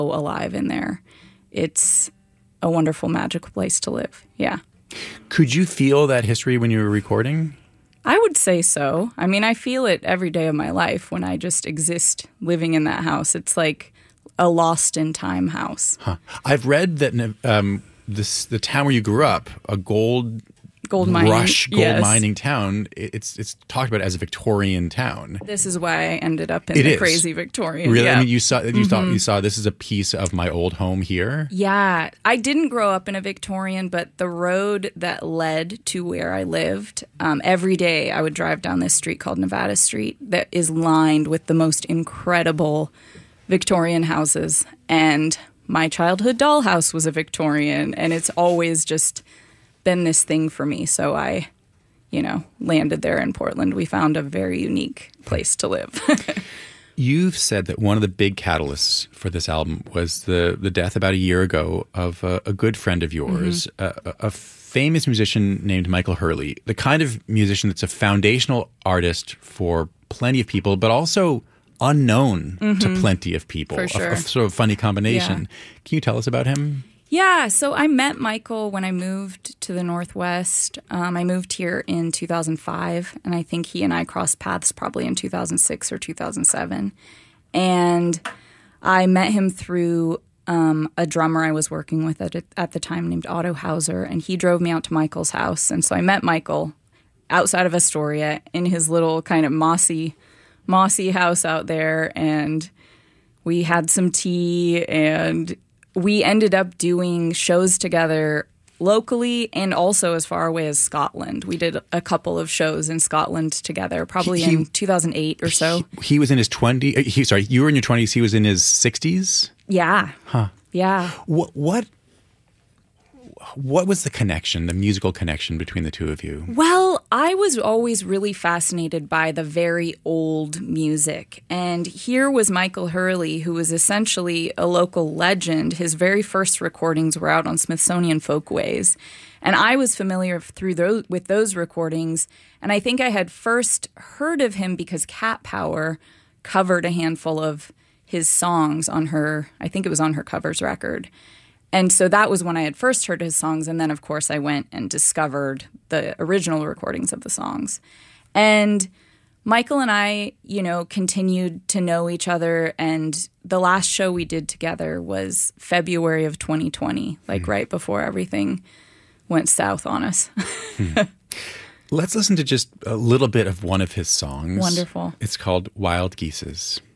alive in there. It's a wonderful, magical place to live. Yeah. Could you feel that history when you were recording? I would say so. I mean, I feel it every day of my life when I just exist living in that house. It's like a lost in time house. Huh. I've read that the town where you grew up, a gold mining town, it's talked about as a Victorian town. This is why I ended up in the crazy Victorian. Really? Yeah. I mean, you saw this is a piece of my old home here? Yeah. I didn't grow up in a Victorian, but the road that led to where I lived, every day I would drive down this street called Nevada Street that is lined with the most incredible Victorian houses. And my childhood dollhouse was a Victorian, and it's always just been this thing for me. So I, landed there in Portland. We found a very unique place to live. You've said that one of the big catalysts for this album was the death about a year ago of a good friend of yours, a famous musician named Michael Hurley, the kind of musician that's a foundational artist for plenty of people, but also unknown to plenty of people. For sure. A sort of funny combination. Yeah. Can you tell us about him? Yeah, so I met Michael when I moved to the Northwest. I moved here in 2005, and I think he and I crossed paths probably in 2006 or 2007. And I met him through a drummer I was working with at the time named Otto Hauser, and he drove me out to Michael's house. And so I met Michael outside of Astoria in his little kind of mossy house out there, and we had some tea, and we ended up doing shows together locally and also as far away as Scotland. We did a couple of shows in Scotland together, probably in 2008 or so. He was in his 20s. You were in your 20s. He was in his 60s? Yeah. Huh. Yeah. What was the connection, the musical connection between the two of you? Well, I was always really fascinated by the very old music. And here was Michael Hurley, who was essentially a local legend. His very first recordings were out on Smithsonian Folkways. And I was familiar with those recordings. And I think I had first heard of him because Cat Power covered a handful of his songs on her, I think it was on her covers record. And so that was when I had first heard his songs. And then, of course, I went and discovered the original recordings of the songs. And Michael and I, continued to know each other. And the last show we did together was February of 2020, right before everything went south on us. Let's listen to just a little bit of one of his songs. Wonderful. It's called Wild Geeses.